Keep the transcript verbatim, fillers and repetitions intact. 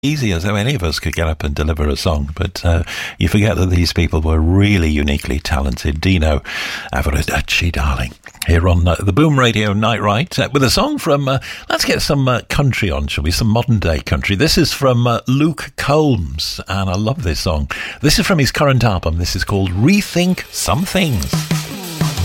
easy as though any of us could get up and deliver a song, but uh, you forget that these people were really uniquely talented. Dino, Arrivederci, darling, here on uh, the Boom Radio Night Right, uh, with a song from, uh, let's get some uh, country on, shall we, some modern day country. This is from uh, Luke Combs, and I love this song. This is from his current album. This is called Rethink Some Things.